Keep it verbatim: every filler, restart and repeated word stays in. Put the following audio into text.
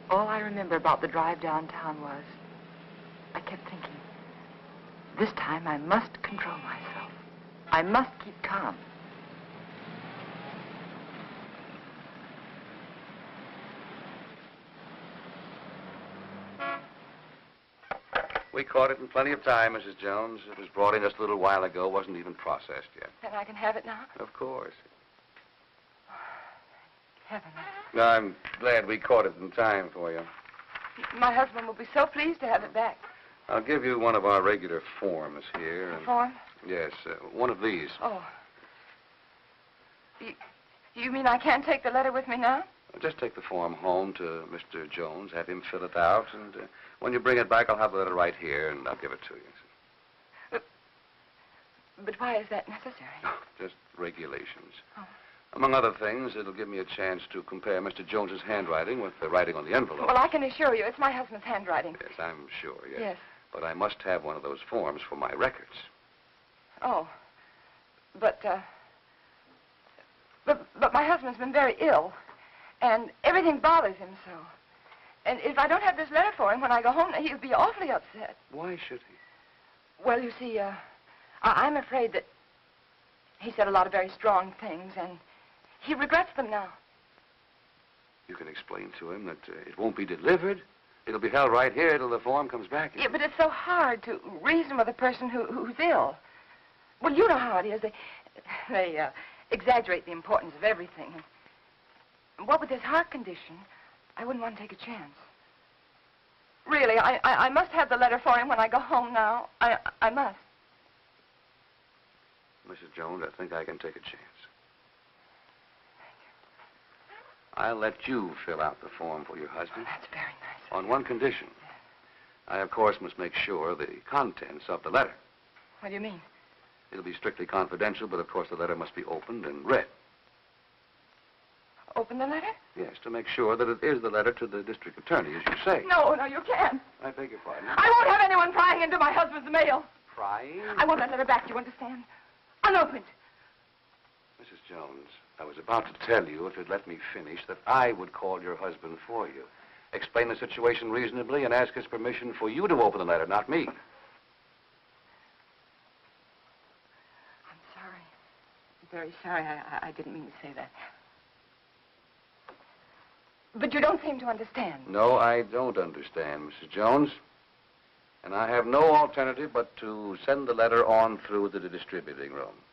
All I remember about the drive downtown was I kept thinking, this time I must control myself. I must keep calm. We caught it in plenty of time, Missus Jones. It was brought in just a little while ago. Wasn't even processed yet. Then I can have it now? Of course. Heaven. I'm glad we caught it in time for you. My husband will be so pleased to have it back. I'll give you one of our regular forms here. A form? Yes, uh, one of these. Oh. You, you mean I can't take the letter with me now? Just take the form home to Mister Jones, have him fill it out, and uh, when you bring it back, I'll have the letter right here, and I'll give it to you. But, but why is that necessary? Oh, just regulations. Oh. Among other things, it'll give me a chance to compare Mister Jones's handwriting with the writing on the envelope. Well, I can assure you, it's my husband's handwriting. Yes, I'm sure, yes. Yes. But I must have one of those forms for my records. Oh. But, uh... But, but my husband's been very ill, and everything bothers him so. And if I don't have this letter for him when I go home, he'll be awfully upset. Why should he? Well, you see, uh, I I'm afraid that he said a lot of very strong things, and he regrets them now. You can explain to him that uh, it won't be delivered. It'll be held right here till the form comes back. Yeah, but it's so hard to reason with a person who, who's ill. Well, you know how it is. They, they uh, exaggerate the importance of everything. And what with his heart condition, I wouldn't want to take a chance. Really, I, I, I must have the letter for him when I go home now. I, I must. Missus Jones, I think I can take a chance. I'll let you fill out the form for your husband. Oh, that's very nice. On one condition. I, of course, must make sure the contents of the letter. What do you mean? It'll be strictly confidential, but of course the letter must be opened and read. Open the letter? Yes, to make sure that it is the letter to the district attorney, as you say. No, no, you can't. I beg your pardon. I won't have anyone prying into my husband's mail. Prying? I want that letter back, you understand? Unopened. Missus Jones, I was about to tell you, if you'd let me finish, that I would call your husband for you. Explain the situation reasonably and ask his permission for you to open the letter, not me. I'm sorry. I'm very sorry. I, I, I didn't mean to say that. But you don't seem to understand. No, I don't understand, Missus Jones. And I have no alternative but to send the letter on through to the distributing room.